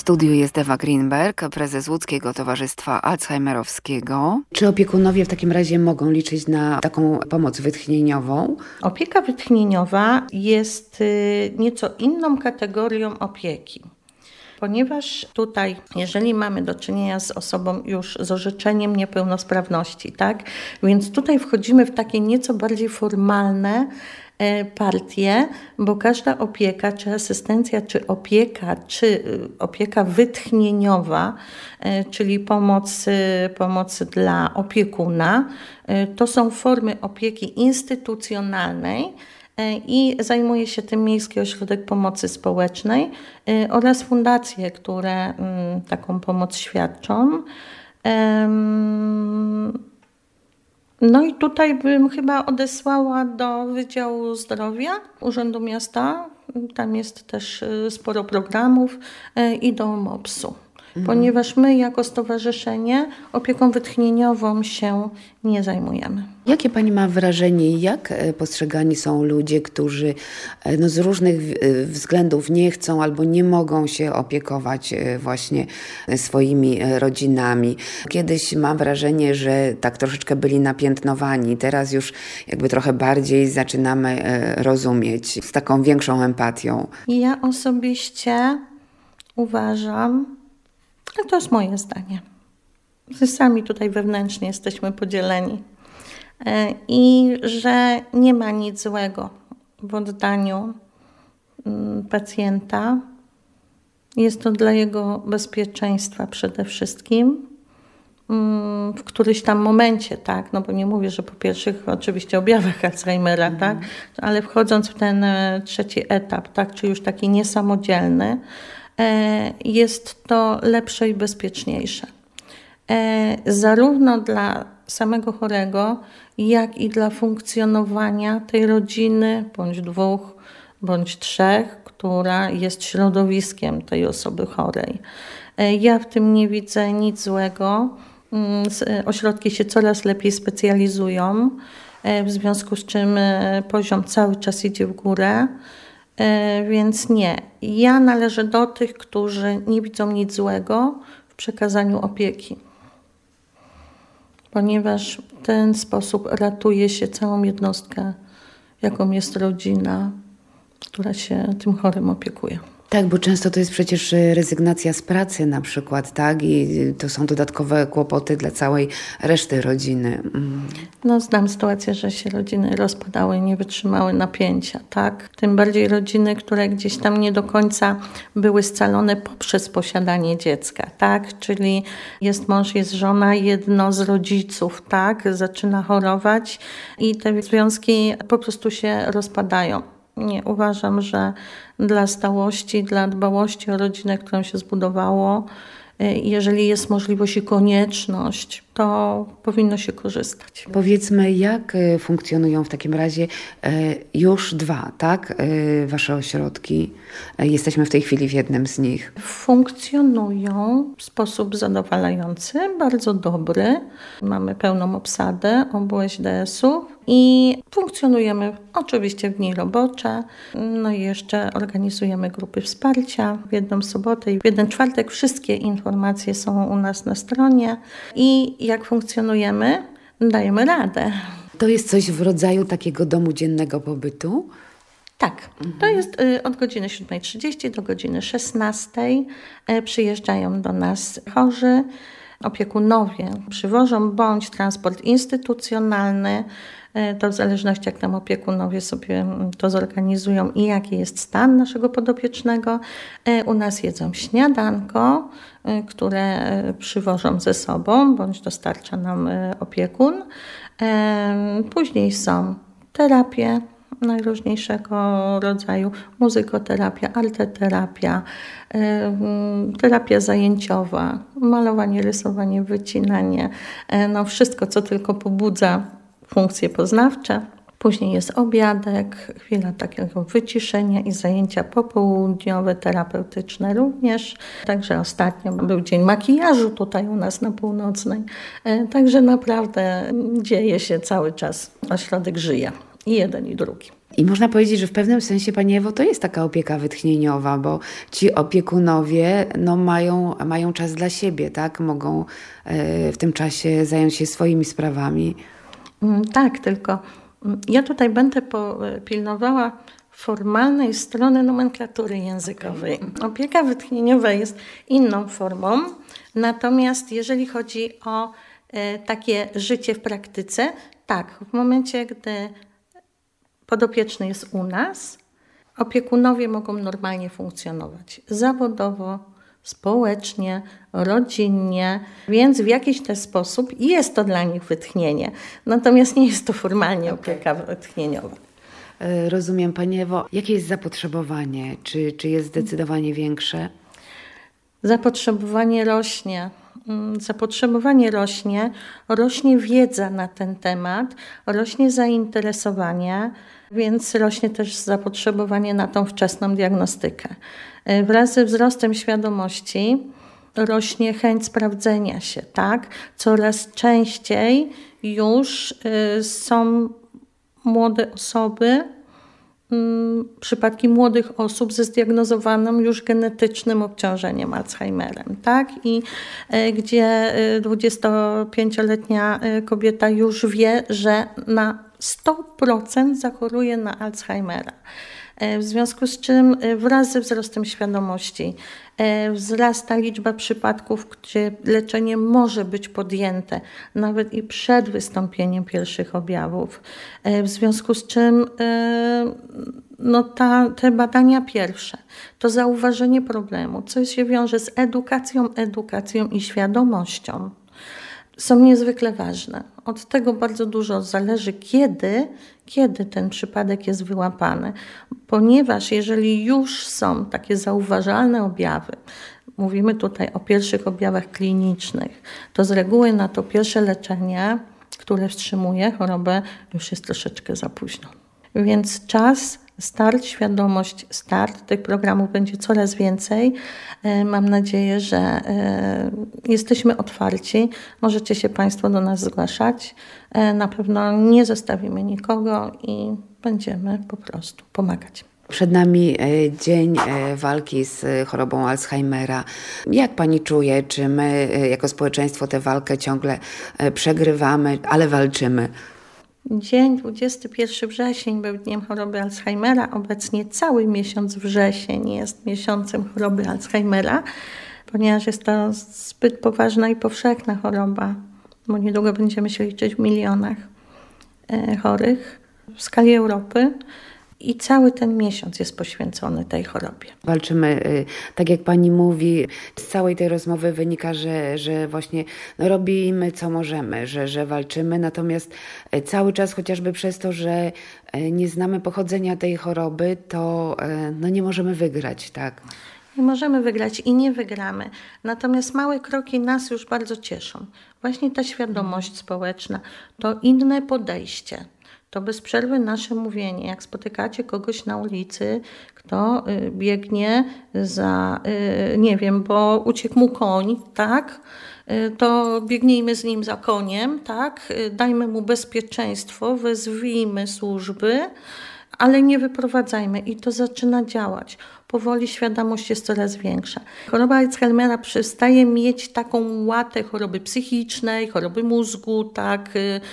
studiu jest Ewa Greenberg, prezes Łódzkiego Towarzystwa Alzheimerowskiego. Czy opiekunowie w takim razie mogą liczyć na taką pomoc wytchnieniową? Opieka wytchnieniowa jest nieco inną kategorią opieki. Ponieważ tutaj, jeżeli mamy do czynienia z osobą już z orzeczeniem niepełnosprawności, tak? Więc tutaj wchodzimy w takie nieco bardziej formalne partie, bo każda opieka, czy asystencja, czy opieka wytchnieniowa, czyli pomoc dla opiekuna, to są formy opieki instytucjonalnej, i zajmuje się tym Miejski Ośrodek Pomocy Społecznej oraz fundacje, które taką pomoc świadczą. No i tutaj bym chyba odesłała do Wydziału Zdrowia Urzędu Miasta. Tam jest też sporo programów i do MOPS-u. Ponieważ my jako stowarzyszenie opieką wytchnieniową się nie zajmujemy. Jakie pani ma wrażenie, jak postrzegani są ludzie, którzy z różnych względów nie chcą albo nie mogą się opiekować właśnie swoimi rodzinami? Kiedyś mam wrażenie, że tak troszeczkę byli napiętnowani, teraz już jakby trochę bardziej zaczynamy rozumieć, z taką większą empatią. Ja osobiście uważam, ale to jest moje zdanie. Sami tutaj wewnętrznie jesteśmy podzieleni. I że nie ma nic złego w oddaniu pacjenta. Jest to dla jego bezpieczeństwa przede wszystkim. W którymś tam momencie, tak, no bo nie mówię, że po pierwszych oczywiście objawach Alzheimera, tak, ale wchodząc w ten trzeci etap, tak, czy już taki niesamodzielny, jest to lepsze i bezpieczniejsze. Zarówno dla samego chorego, jak i dla funkcjonowania tej rodziny, bądź dwóch, bądź trzech, która jest środowiskiem tej osoby chorej. Ja w tym nie widzę nic złego. Ośrodki się coraz lepiej specjalizują, w związku z czym poziom cały czas idzie w górę. Więc nie. Ja należę do tych, którzy nie widzą nic złego w przekazaniu opieki. Ponieważ w ten sposób ratuje się całą jednostkę, jaką jest rodzina, która się tym chorym opiekuje. Tak, bo często to jest przecież rezygnacja z pracy na przykład, tak? I to są dodatkowe kłopoty dla całej reszty rodziny. No, znam sytuację, że się rodziny rozpadały i nie wytrzymały napięcia, tak? Tym bardziej rodziny, które gdzieś tam nie do końca były scalone poprzez posiadanie dziecka, tak? Czyli jest mąż, jest żona, jedno z rodziców, tak? Zaczyna chorować i te związki po prostu się rozpadają. Nie, uważam, że dla stałości, dla dbałości o rodzinę, którą się zbudowało, jeżeli jest możliwość i konieczność, to powinno się korzystać. Powiedzmy, jak funkcjonują w takim razie już dwa, tak? Wasze ośrodki. Jesteśmy w tej chwili w jednym z nich. Funkcjonują w sposób zadowalający, bardzo dobry. Mamy pełną obsadę obu ŚDS-ów i funkcjonujemy oczywiście w dni robocze. No i jeszcze organizujemy grupy wsparcia w jedną sobotę i w jeden czwartek. Wszystkie informacje są u nas na stronie i jak funkcjonujemy, dajemy radę. To jest coś w rodzaju takiego domu dziennego pobytu? Tak, to jest od godziny 7:30 do godziny 16:00. Przyjeżdżają do nas chorzy, opiekunowie przywożą bądź transport instytucjonalny, to w zależności jak tam opiekunowie sobie to zorganizują i jaki jest stan naszego podopiecznego. U nas jedzą śniadanko, które przywożą ze sobą, bądź dostarcza nam opiekun. Później są terapie najróżniejszego rodzaju, muzykoterapia, arteterapia, terapia zajęciowa, malowanie, rysowanie, wycinanie, no wszystko, co tylko pobudza funkcje poznawcze. Później jest obiadek, chwila takiego wyciszenia i zajęcia popołudniowe, terapeutyczne również. Także ostatnio był dzień makijażu tutaj u nas na Północnej. Także naprawdę dzieje się cały czas. Ośrodek żyje. I jeden, i drugi. I można powiedzieć, że w pewnym sensie, Pani Ewo, to jest taka opieka wytchnieniowa, bo ci opiekunowie mają czas dla siebie, tak? Mogą w tym czasie zająć się swoimi sprawami. Tak, tylko ja tutaj będę pilnowała formalnej strony nomenklatury językowej. Opieka wytchnieniowa jest inną formą, natomiast jeżeli chodzi o takie życie w praktyce, tak, w momencie, gdy podopieczny jest u nas, opiekunowie mogą normalnie funkcjonować zawodowo, społecznie, rodzinnie, więc w jakiś ten sposób jest to dla nich wytchnienie. Natomiast nie jest to formalnie opieka wytchnieniowa. Rozumiem, Pani Ewo. Jakie jest zapotrzebowanie? Czy jest zdecydowanie większe? Zapotrzebowanie rośnie. Rośnie wiedza na ten temat, rośnie zainteresowanie, więc rośnie też zapotrzebowanie na tą wczesną diagnostykę. Wraz ze wzrostem świadomości rośnie chęć sprawdzenia się, tak? Coraz częściej już są młode osoby, przypadki młodych osób ze zdiagnozowanym już genetycznym obciążeniem Alzheimerem, tak? I gdzie 25-letnia kobieta już wie, że na 100% zachoruje na Alzheimera. W związku z czym wraz ze wzrostem świadomości wzrasta liczba przypadków, gdzie leczenie może być podjęte nawet i przed wystąpieniem pierwszych objawów. W związku z czym te badania pierwsze, to zauważenie problemu, co się wiąże z edukacją i świadomością, są niezwykle ważne. Od tego bardzo dużo zależy, kiedy ten przypadek jest wyłapany. Ponieważ jeżeli już są takie zauważalne objawy, mówimy tutaj o pierwszych objawach klinicznych, to z reguły na to pierwsze leczenie, które wstrzymuje chorobę, już jest troszeczkę za późno. Więc czas, świadomość, tych programów będzie coraz więcej. Mam nadzieję, że jesteśmy otwarci. Możecie się Państwo do nas zgłaszać. Na pewno nie zostawimy nikogo i będziemy po prostu pomagać. Przed nami dzień walki z chorobą Alzheimera. Jak Pani czuje, czy my jako społeczeństwo tę walkę ciągle przegrywamy, ale walczymy? Dzień 21 wrzesień był dniem choroby Alzheimera. Obecnie cały miesiąc wrzesień jest miesiącem choroby Alzheimera, ponieważ jest to zbyt poważna i powszechna choroba, bo niedługo będziemy się liczyć w milionach chorych w skali Europy. I cały ten miesiąc jest poświęcony tej chorobie. Walczymy, tak jak Pani mówi, z całej tej rozmowy wynika, że właśnie robimy co możemy, że walczymy, natomiast cały czas chociażby przez to, że nie znamy pochodzenia tej choroby, to nie możemy wygrać, tak? Nie możemy wygrać i nie wygramy. Natomiast małe kroki nas już bardzo cieszą. Właśnie ta świadomość społeczna, to inne podejście. To bez przerwy nasze mówienie, jak spotykacie kogoś na ulicy, kto biegnie bo uciekł mu koń, tak? To biegnijmy z nim za koniem, tak? Dajmy mu bezpieczeństwo, wezwijmy służby, ale nie wyprowadzajmy i to zaczyna działać. Powoli świadomość jest coraz większa. Choroba Alzheimera przestaje mieć taką łatę choroby psychicznej, choroby mózgu, tak,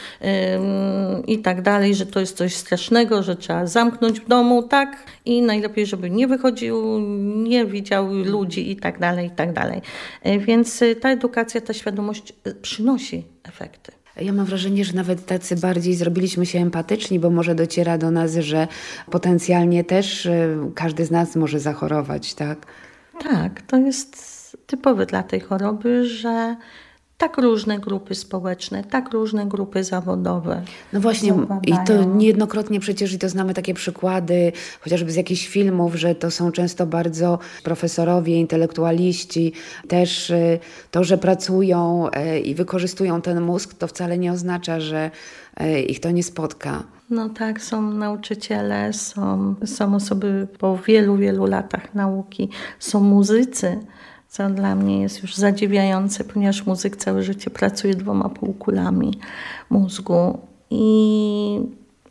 i tak dalej, że to jest coś strasznego, że trzeba zamknąć w domu, tak, i najlepiej, żeby nie wychodził, nie widział ludzi i tak dalej, i tak dalej. Więc ta edukacja, ta świadomość przynosi efekty. Ja mam wrażenie, że nawet tacy bardziej zrobiliśmy się empatyczni, bo może dociera do nas, że potencjalnie też każdy z nas może zachorować, tak? Tak, to jest typowe dla tej choroby, że tak różne grupy społeczne, tak różne grupy zawodowe. No właśnie, i to niejednokrotnie przecież, i to znamy takie przykłady, chociażby z jakichś filmów, że to są często bardzo profesorowie, intelektualiści. Też to, że pracują i wykorzystują ten mózg, to wcale nie oznacza, że ich to nie spotka. No tak, są nauczyciele, są osoby po wielu, wielu latach nauki, są muzycy, co dla mnie jest już zadziwiające, ponieważ muzyk całe życie pracuje 2 półkulami mózgu i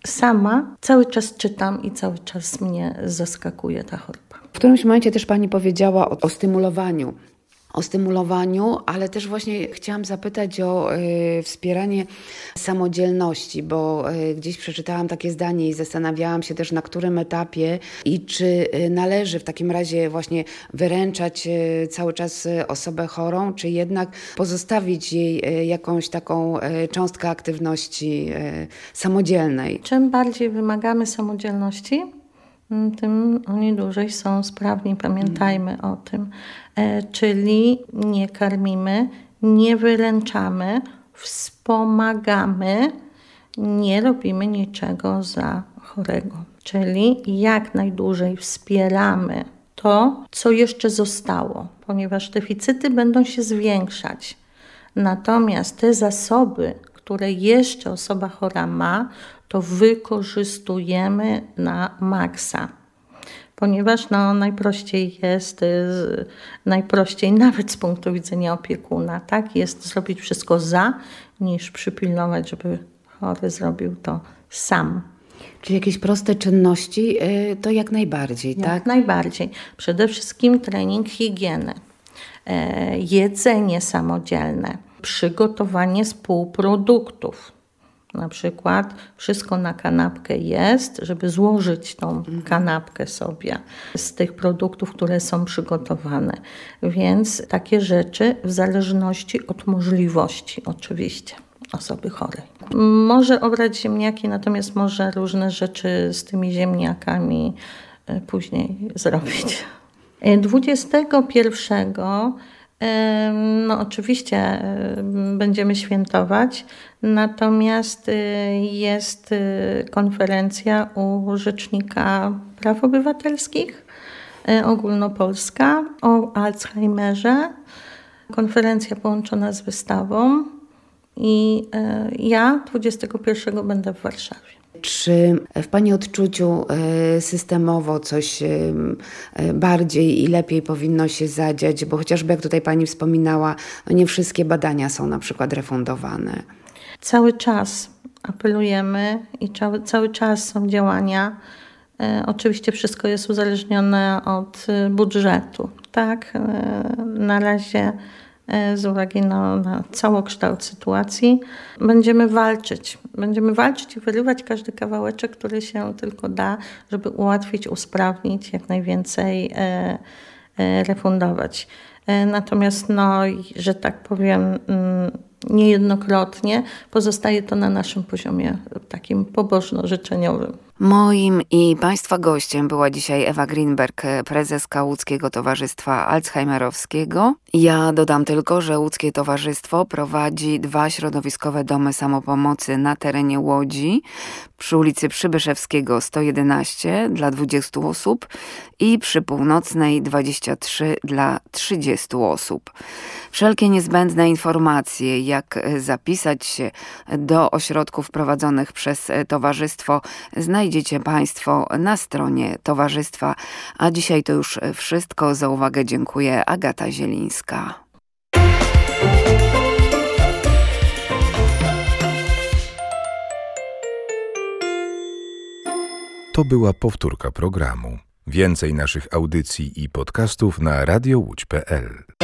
sama cały czas czytam i cały czas mnie zaskakuje ta choroba. W którymś momencie też Pani powiedziała o stymulowaniu, ale też właśnie chciałam zapytać o wspieranie samodzielności, bo gdzieś przeczytałam takie zdanie i zastanawiałam się też, na którym etapie i czy należy w takim razie właśnie wyręczać cały czas osobę chorą, czy jednak pozostawić jej jakąś taką cząstkę aktywności samodzielnej. Czym bardziej wymagamy samodzielności, tym oni dłużej są sprawni. Pamiętajmy o tym. Czyli nie karmimy, nie wyręczamy, wspomagamy, nie robimy niczego za chorego. Czyli jak najdłużej wspieramy to, co jeszcze zostało, ponieważ deficyty będą się zwiększać. Natomiast te zasoby, które jeszcze osoba chora ma, to wykorzystujemy na maksa. Ponieważ najprościej jest, nawet z punktu widzenia opiekuna, tak, jest zrobić wszystko niż przypilnować, żeby chory zrobił to sam. Czyli jakieś proste czynności, to jak najbardziej, tak? Jak najbardziej. Przede wszystkim trening higieny, jedzenie samodzielne, przygotowanie z półproduktów. Na przykład wszystko na kanapkę jest, żeby złożyć tą kanapkę sobie z tych produktów, które są przygotowane. Więc takie rzeczy w zależności od możliwości oczywiście osoby chorej. Może obrać ziemniaki, natomiast może różne rzeczy z tymi ziemniakami później zrobić. 21 oczywiście będziemy świętować, natomiast jest konferencja u Rzecznika Praw Obywatelskich, ogólnopolska, o Alzheimerze. Konferencja połączona z wystawą i ja 21 będę w Warszawie. Czy w Pani odczuciu systemowo coś bardziej i lepiej powinno się zadziać? Bo chociażby jak tutaj Pani wspominała, nie wszystkie badania są na przykład refundowane. Cały czas apelujemy i cały czas są działania. Oczywiście wszystko jest uzależnione od budżetu. Tak? Na razie z uwagi na całokształt sytuacji będziemy walczyć i wyrywać każdy kawałeczek, który się tylko da, żeby ułatwić, usprawnić, jak najwięcej refundować. Natomiast, że tak powiem, niejednokrotnie pozostaje to na naszym poziomie takim pobożno-życzeniowym. Moim i Państwa gościem była dzisiaj Ewa Greenberg, prezeska Łódzkiego Towarzystwa Alzheimerowskiego. Ja dodam tylko, że Łódzkie Towarzystwo prowadzi 2 środowiskowe domy samopomocy na terenie Łodzi przy ulicy Przybyszewskiego 111 dla 20 osób i przy Północnej 23 dla 30 osób. Wszelkie niezbędne informacje, jak zapisać się do ośrodków prowadzonych przez Towarzystwo, znajdziecie Państwo na stronie Towarzystwa. A dzisiaj to już wszystko. Za uwagę dziękuję. Agata Zielińska. To była powtórka programu. Więcej naszych audycji i podcastów na radiowłódź.pl.